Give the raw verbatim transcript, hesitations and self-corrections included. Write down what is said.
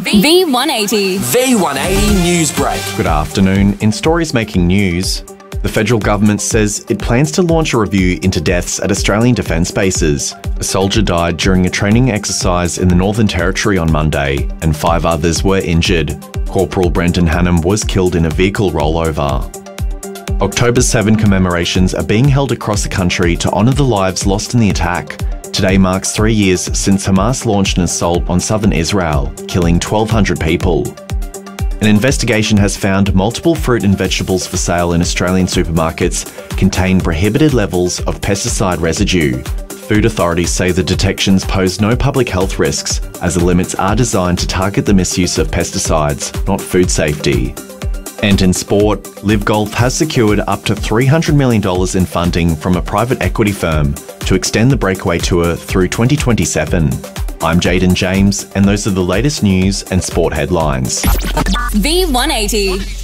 V one eighty. V one eighty News Break. Good afternoon. In stories making news, the federal government says it plans to launch a review into deaths at Australian defence bases. A soldier died during a training exercise in the Northern Territory on Monday, and five others were injured. Corporal Brendan Hannam was killed in a vehicle rollover. October seventh commemorations are being held across the country to honour the lives lost in the attack. Today marks three years since Hamas launched an assault on southern Israel, killing twelve hundred people. An investigation has found multiple fruit and vegetables for sale in Australian supermarkets contain prohibited levels of pesticide residue. Food authorities say the detections pose no public health risks, as the limits are designed to target the misuse of pesticides, not food safety. And in sport, Live Golf has secured up to three hundred million dollars in funding from a private equity firm to extend the Breakaway Tour through twenty twenty-seven. I'm Jaden James, and those are the latest news and sport headlines. V one eighty.